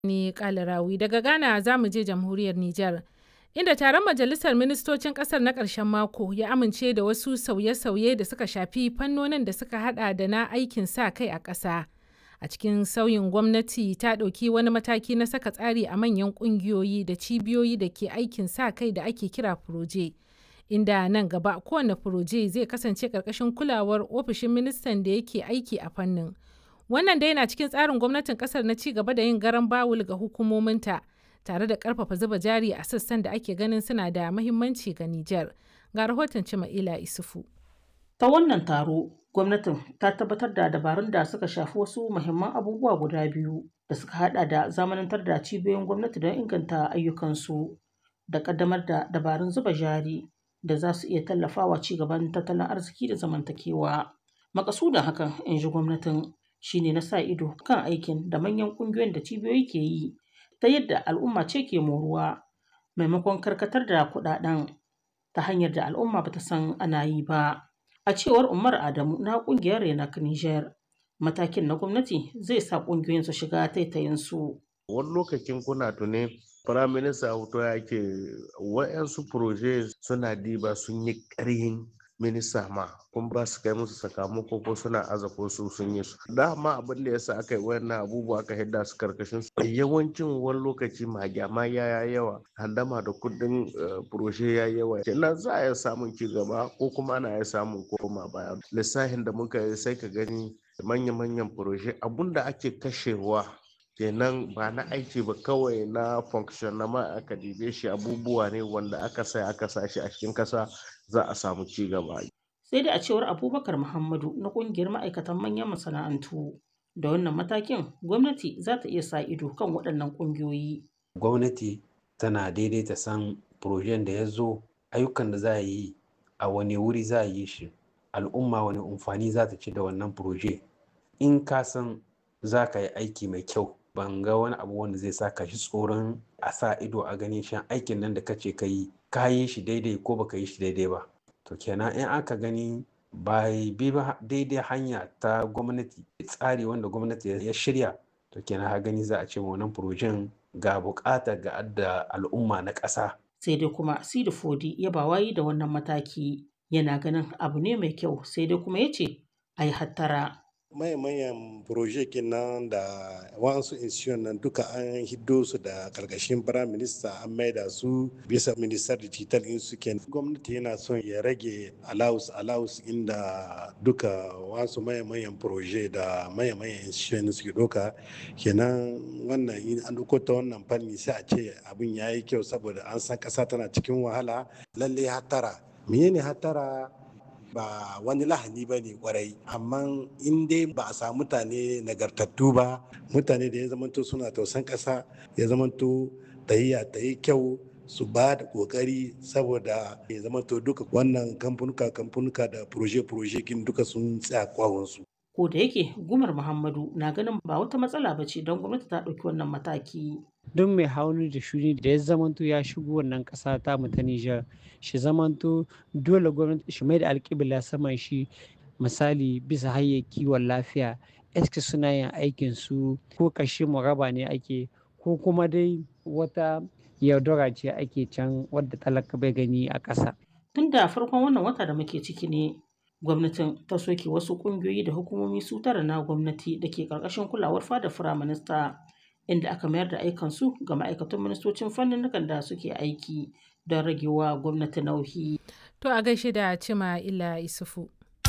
Ni Kalarawi daga Ghana za mu je jamhuriyar Nijar, inda taron majalisar ministocin kasar na ƙarshen mako ya amince da wasu sauye-sauye da suka shafi fannonin da suka hada da na aikin sa kai a ƙasa. A cikin sauyin gwamnati ta ɗauki wani mataki na saka tsari a manyan ƙungiyoyi da cibiyoyi da ke aikin sa kai da ake kira furoje, inda nan gaba kowane furoje zai kasance ƙarƙashin kulawar ofishin ministan da yake aiki a fannin. Wannan dai yana cikin tsarin gwamnatin kasar na ci gaba da yin garan bawul ga hukumominta tare da karfafa zuba jari a sassan da ake ganin suna da mahimmanci ga Nijar. Ga rahoton Cima'ila Isufu. Ta wannan taro, gwamnatin ta tabbatar da dabarun da suka shafi wasu muhimman abubuwa guda biyu da suka hada da zamanantar da cibiyoyin gwamnati don inganta ayyukansu da kaddamar da dabarun zuba jari da za su iya tallafawa ci gaban tattalin arziki da zamantakewa. Makasudin hakan, in ji gwamnatin, shine na sa ido kan aikin da manyan ƙungiyoyin da cibiyoyi ke yi ta yadda al'umma ce ke moruwa maimakon karkatar da kuɗaɗen ta hanyar da al'umma bata san ana yi ba. A cewar Umar Adamu na ƙungiyar Renak Niger, matakin na gwamnati zai sa ƙungiyoyin su shiga taitayinsu. Wani lokacin kuna tuni firaminista hoto ya ke wa'yansu proje suna diba sun yi ƙarhin minista ma kun ba su kai musu sakamako ko suna aza ko su sun yi su dama abin da yasa aka yi wannan abubuwa aka hidda su karkashin su yawancin wani lokaci magyama ya yawa handama da kudin proje ya yawa kenan za a iya samun ci gaba ko kuma ana iya samun koma baya. Lissafin da muka yi sai ka gani manya-manyan proje abun da ake kashewa kenan ba na aiki ba kawai na function na ma aka dibe shi abubuwa ne wanda aka sa shi a cikin kasa za a samu ci gaba. Sai dai a cewar Abubakar Muhammadu na kungiyar ma'aikatan manyan masana'antu, da wannan matakin gwamnati za ta iya sa ido kan waɗannan ƙungiyoyi. Gwamnati tana daidaita san projen da ya zo, ayyukan da za a yi a wani wuri za a yi shi, al'umma wani amfani za ta ci da wannan proje. In ka san za ka yi aiki mai kyau, ban ga wani abu wanda zai saka shi tsoron a sa ido a ganin shan aikin nan da kace ka yi shi daidai ko baka yi shi daidai ba. To kenan in aka gani bai bi ba daidai hanya ta gwamnati, tsari wanda gwamnati ya shirya, to kenan ha gani za a ce wannan projen ga bukata ga adda al'umma na ƙasa. Sai dai kuma Sidi Fodi ya ba wayi da wannan mataki, yana ganin abu ne mai kyau, sai dai kuma ya ce a yi hattara. Manyan projekin nan da wasu institution nan duka an hiddo su da karkashin prime minister an maida su bisa minister digital in su kenan gwamnati yana son ya rage allowance inda duka wasu manyan proje da manyan institution suke doka kenan wannan in an duko ta wannan fanni sai a ce abin yayi kyau saboda an san kasa tana cikin wahala. Lalle hattara, menene hattara? Ba wani lahani ba ne kwarai, amma in dai ba a samu mutane nagartattu ba, mutane da ya zamanto suna tausan ƙasa, ya zamanto tahiya ta yi kyau, su ba da ƙoƙari saboda ya zamanto duka wannan kamfanuka da proje kin duka sun tsaya kwawonsu. Ko da yake Gumar Muhammadu na ganin ba wata matsala ba ce don gwamnati ta ɗauki wannan mataki. Don mai hauni da shuni da ya zamanto ya shigo wannan ƙasa ta mu ta Nijar, shi zamanto dole gwamnati shi mai da alƙibla saman shi, misali bisa hanyar kiwon lafiya, eske suna yin aikin su ko kashe muraba ne ake ko kuma dai wata yaudara ce ake can wadda talaka bai gani a ƙasa. Tun da farkon wannan wata da muke ciki ne gwamnatin ta soke wasu ƙungiyoyi da hukumomi su tara na gwamnati da ke ƙarƙashin kulawar fada firaminista, inda aka mayar da aikansu ga ma'aikatan ministocin fannin da suke aiki don ragewa gwamnati nauyi. To a gaishe da Cima'ila Isufu.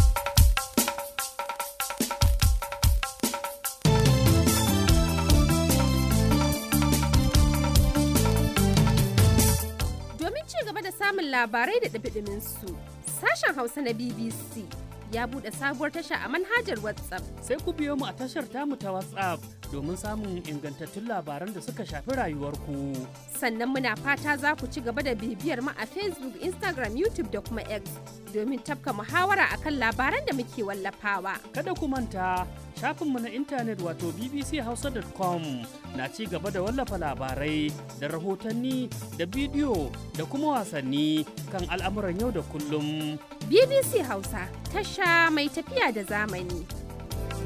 Domin ci gaba da samun labarai da ɗumi su, sashen Hausa na BBC ya buɗe sabuwar tasha a manhajar WhatsApp. Sai ku biyo mu a tashar tamu ta WhatsApp domin samun ingantattun labaran da suka shafi rayuwarku. Sannan muna fata za ku ci gaba da bibiyar mu a Facebook, Instagram, YouTube da kuma X domin tafka muhawara akan labaran da muke wallafawa. Kada ku manta shafinmu na intanet wato bbchausa.com na ci gaba da wallafa labarai da rahotanni da bidiyo da kuma wasanni kan al'amuran yau da kullum. BBC Hausa, tasha mai tafiya da zamani.